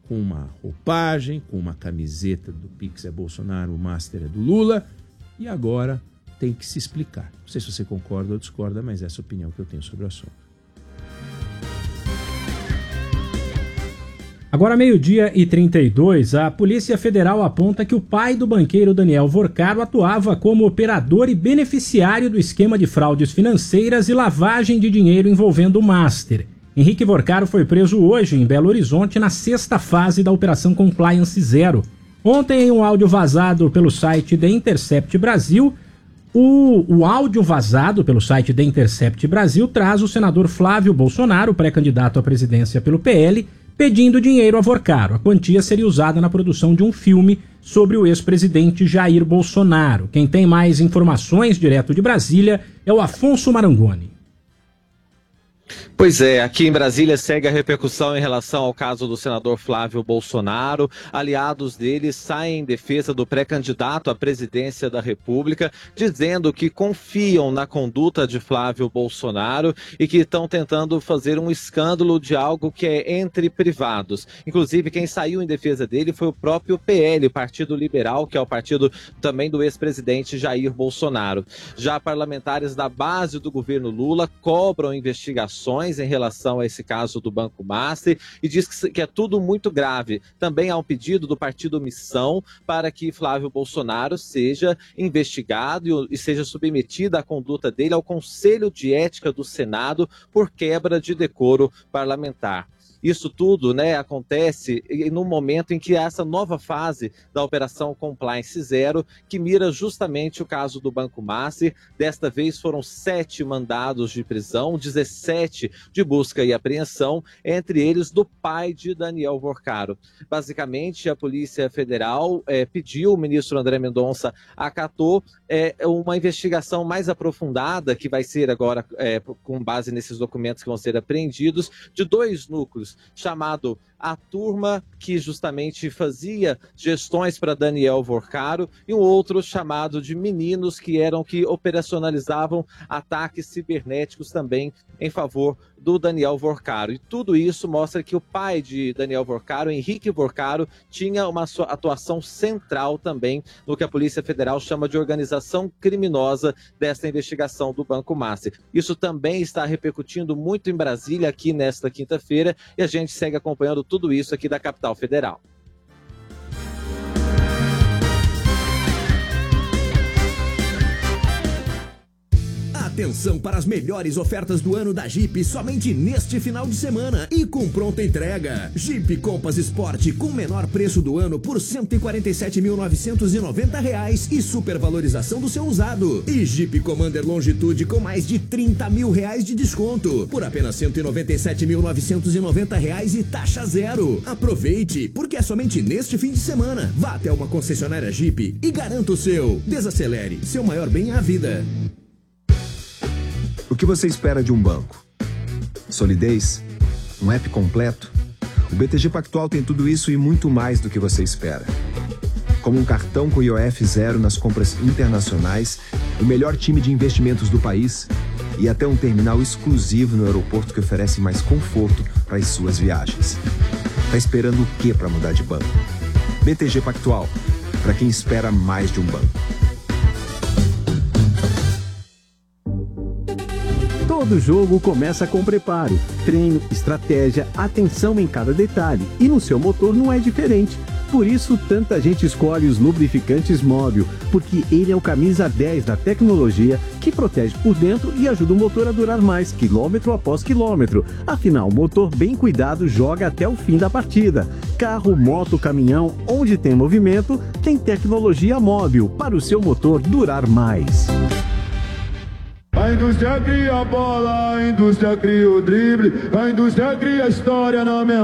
com uma roupagem, com uma camiseta do Pix é Bolsonaro, o Master é do Lula, e agora tem que se explicar. Não sei se você concorda ou discorda, mas essa é a opinião que eu tenho sobre o assunto. Agora, 12h32, a Polícia Federal aponta que o pai do banqueiro Daniel Vorcaro atuava como operador e beneficiário do esquema de fraudes financeiras e lavagem de dinheiro envolvendo o Master. Henrique Vorcaro foi preso hoje em Belo Horizonte na 6ª fase da Operação Compliance Zero. Ontem, em um áudio vazado pelo site The Intercept Brasil, o áudio vazado pelo site The Intercept Brasil traz o senador Flávio Bolsonaro, pré-candidato à presidência pelo PL, pedindo dinheiro a Vorcaro. A quantia seria usada na produção de um filme sobre o ex-presidente Jair Bolsonaro. Quem tem mais informações direto de Brasília é o Afonso Marangoni. Pois é, aqui em Brasília segue a repercussão em relação ao caso do senador Flávio Bolsonaro. Aliados dele saem em defesa do pré-candidato à presidência da República, dizendo que confiam na conduta de Flávio Bolsonaro e que estão tentando fazer um escândalo de algo que é entre privados. Inclusive, quem saiu em defesa dele foi o próprio PL, o Partido Liberal, que é o partido também do ex-presidente Jair Bolsonaro. Já parlamentares da base do governo Lula cobram investigações em relação a esse caso do Banco Master e diz que é tudo muito grave. Também há um pedido do Partido Missão para que Flávio Bolsonaro seja investigado e seja submetido a conduta dele ao Conselho de Ética do Senado por quebra de decoro parlamentar. Isso tudo, acontece no momento em que há essa nova fase da Operação Compliance Zero, que mira justamente o caso do Banco Master. Desta vez foram 7 mandados de prisão, 17 de busca e apreensão, entre eles do pai de Daniel Vorcaro. Basicamente, a Polícia Federal pediu, o ministro André Mendonça acatou uma investigação mais aprofundada, que vai ser agora, com base nesses documentos que vão ser apreendidos, de 2 núcleos, chamado a turma que justamente fazia gestões para Daniel Vorcaro e um outro chamado de meninos que operacionalizavam ataques cibernéticos também em favor do Daniel Vorcaro. E tudo isso mostra que o pai de Daniel Vorcaro, Henrique Vorcaro, tinha uma atuação central também no que a Polícia Federal chama de organização criminosa dessa investigação do Banco Master. Isso também está repercutindo muito em Brasília aqui nesta quinta-feira e a gente segue acompanhando tudo isso aqui da capital federal. Atenção para as melhores ofertas do ano da Jeep somente neste final de semana e com pronta entrega. Jeep Compass Sport com menor preço do ano por R$ 147.990 e supervalorização do seu usado. E Jeep Commander Longitude com mais de R$ 30 mil de desconto por apenas R$ 197.990 e taxa zero. Aproveite, porque é somente neste fim de semana. Vá até uma concessionária Jeep e garanta o seu. Desacelere, seu maior bem é a vida. O que você espera de um banco? Solidez? Um app completo? O BTG Pactual tem tudo isso e muito mais do que você espera. Como um cartão com IOF zero nas compras internacionais, o melhor time de investimentos do país e até um terminal exclusivo no aeroporto que oferece mais conforto para as suas viagens. Tá esperando o que para mudar de banco? BTG Pactual, para quem espera mais de um banco. Todo jogo começa com preparo, treino, estratégia, atenção em cada detalhe. E no seu motor não é diferente. Por isso, tanta gente escolhe os lubrificantes Móbil, porque ele é o camisa 10 da tecnologia que protege por dentro e ajuda o motor a durar mais, quilômetro após quilômetro. Afinal, o motor bem cuidado joga até o fim da partida. Carro, moto, caminhão, onde tem movimento, tem tecnologia Móbil para o seu motor durar mais. A indústria cria a bola, a indústria cria o drible, a indústria cria a história na memória.